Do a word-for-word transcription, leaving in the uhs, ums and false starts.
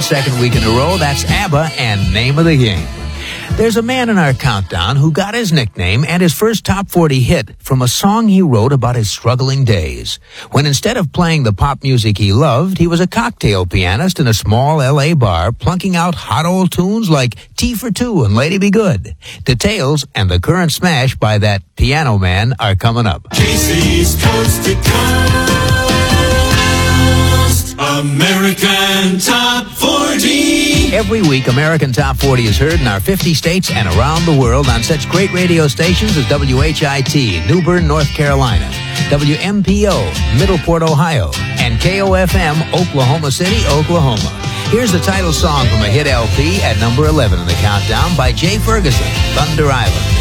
second week in a row. That's ABBA and Name of the Game. There's a man in our countdown who got his nickname and his first top forty hit from a song he wrote about his struggling days, when instead of playing the pop music he loved, he was a cocktail pianist in a small L A bar, plunking out hot old tunes like Tea for Two and Lady Be Good. Details and the current smash by that piano man are coming up. Casey's Coast to Coast, American Top forty. Every week, American Top forty is heard in our fifty states and around the world on such great radio stations as W H I T, New Bern, North Carolina, W M P O, Middleport, Ohio, and K O F M, Oklahoma City, Oklahoma. Here's the title song from a hit L P at number eleven in the countdown by Jay Ferguson, Thunder Island.